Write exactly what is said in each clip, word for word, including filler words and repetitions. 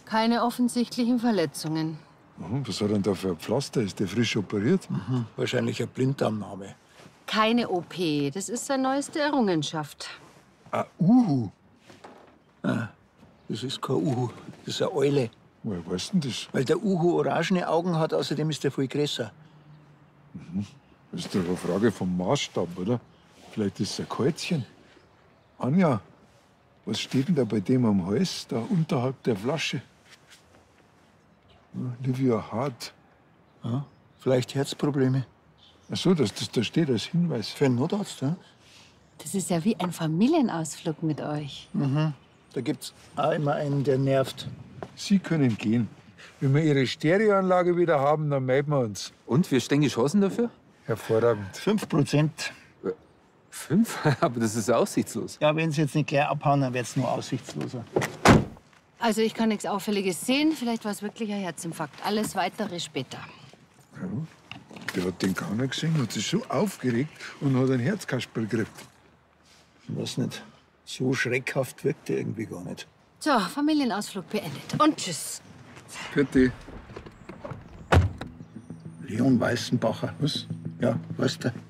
Keine offensichtlichen Verletzungen. Mhm, was hat er denn da für ein Pflaster? Ist der frisch operiert? Mhm. Wahrscheinlich eine Blinddarmnarbe. Keine O P. Das ist seine neueste Errungenschaft. Ah, Uhu. Ah, das ist kein Uhu, das ist eine Eule. Woher weißt du denn das? Weil der Uhu orangene Augen hat, außerdem ist der viel größer. Mhm. Das ist doch eine Frage vom Maßstab, oder? Vielleicht ist es ein Käuzchen. Anja, was steht denn da bei dem am Hals, da unterhalb der Flasche? Livia Hart. Ja, vielleicht Herzprobleme. Ach so, dass das da steht als Hinweis. Für einen Notarzt, ja? Das ist ja wie ein Familienausflug mit euch. Mhm. Da gibt's auch immer einen, der nervt. Sie können gehen. Wenn wir Ihre Stereoanlage wieder haben, dann melden wir uns. Und, wie stehen die Chancen dafür? Hervorragend. Fünf Prozent. Fünf? Aber das ist ja aussichtslos. Ja, wenn Sie jetzt nicht gleich abhauen, dann wird's nur aussichtsloser. Also ich kann nichts Auffälliges sehen. Vielleicht war es wirklich ein Herzinfarkt. Alles Weitere später. Ja, der hat den gar nicht gesehen, hat sich so aufgeregt und hat ein Herzkasperl gekriegt. Ich weiß nicht. So schreckhaft wirkt der irgendwie gar nicht. So, Familienausflug beendet. Und tschüss. Bitte. Leon Weißenbacher. Was? Ja, weißt du.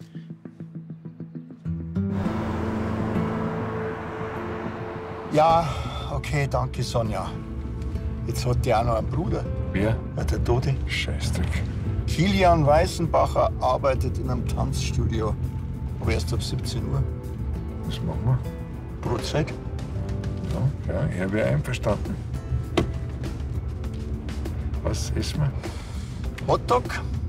Ja, okay, danke, Sonja. Jetzt hat die auch noch einen Bruder. Wer? Ja, der Tode. Scheißdreck. Kilian Weißenbacher arbeitet in einem Tanzstudio. Aber erst ab siebzehn Uhr. Was machen wir? Brotzeit. Ja, ja, er wäre einverstanden. Was essen wir? Hotdog.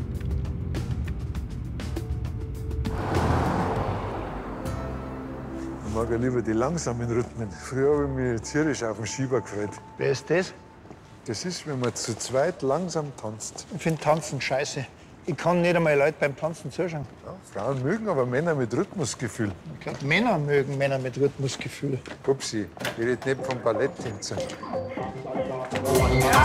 Ich mag ja lieber die langsamen Rhythmen. Früher habe ich mich tierisch auf den Schieber gefreut. Wer ist das? Das ist, wenn man zu zweit langsam tanzt. Ich finde Tanzen scheiße. Ich kann nicht einmal Leute beim Tanzen zuschauen. Ja, Frauen mögen aber Männer mit Rhythmusgefühl. Ich glaub, Männer mögen Männer mit Rhythmusgefühl. Upsi, ich rede nicht vom Balletttänzer. Ja.